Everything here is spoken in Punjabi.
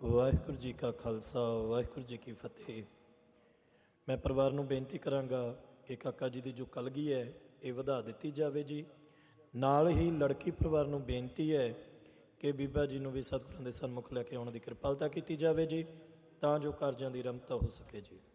ਵਾਹਿਗੁਰੂ ਜੀ ਕਾ ਖਾਲਸਾ ਵਾਹਿਗੁਰੂ ਜੀ ਕੀ ਫਤਿਹ। ਮੈਂ ਪਰਿਵਾਰ ਨੂੰ ਬੇਨਤੀ ਕਰਾਂਗਾ ਕਿ ਕਾਕਾ ਜੀ ਦੀ ਜੋ ਕਲਗੀ ਹੈ ਇਹ ਵਧਾ ਦਿੱਤੀ ਜਾਵੇ ਜੀ। ਨਾਲ ਹੀ ਲੜਕੀ ਪਰਿਵਾਰ ਨੂੰ ਬੇਨਤੀ ਹੈ ਕਿ ਬੀਬਾ ਜੀ ਨੂੰ ਵੀ ਸਤਿਗੁਰਾਂ ਦੇ ਸਨਮੁਖ ਲੈ ਕੇ ਆਉਣ ਦੀ ਕਿਰਪਾਲਤਾ ਕੀਤੀ ਜਾਵੇ ਜੀ, ਤਾਂ ਜੋ ਕਾਰਜਾਂ ਦੀ ਰਮਤਾ ਹੋ ਸਕੇ ਜੀ।